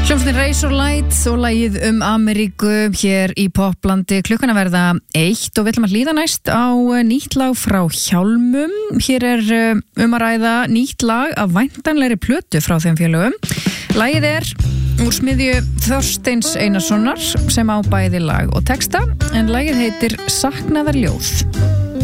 Hljómsveitin Razorlight og lagið Ameríku hér í poplandi. Klukkan að verða 1 og við ætlum að hlýða næst á nýtt lag frá Hjálmum. Hér að ræða nýtt lag af væntanlegri plötu frá þeim félögum. Lagið úr smiðju Þorsteins Einarssonar sem á bæði lag og texta, en lagið heitir Saknaðarljóð.